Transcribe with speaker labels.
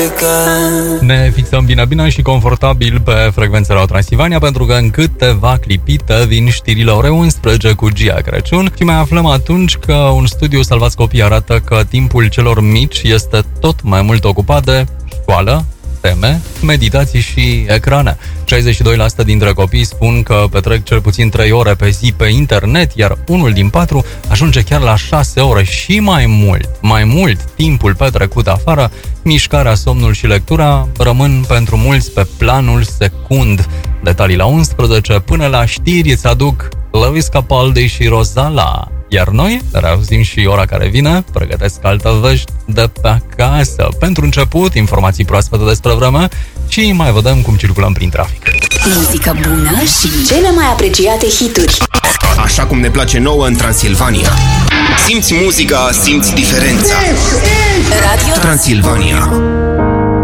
Speaker 1: Ne fixăm bine și confortabil pe frecvența Radio Transilvania, pentru că în câteva clipite vin știrile ore 11 cu Gia Crăciun și mai aflăm atunci că un studiu Salvați Copii arată că timpul celor mici este tot mai mult ocupat de școală, teme, meditații și ecrane. 62% dintre copii spun că petrec cel puțin 3 ore pe zi pe internet, iar unul din 4 ajunge chiar la 6 ore și mai mult. Timpul petrecut afară, mișcarea, somnul și lectura rămân pentru mulți pe planul secund. Detalii la 11, până la știri îți aduc Lewis Capaldi și Rozala. Iar noi reauzim și ora care vine, pregătesc alte vești de pe acasă. Pentru început, informații proaspete despre vreme și mai vedem cum circulăm prin trafic.
Speaker 2: Muzică bună și cele mai apreciate hituri.
Speaker 3: Așa cum ne place nouă în Transilvania. Simți muzica, simți diferența.
Speaker 2: Radio
Speaker 3: Transilvania.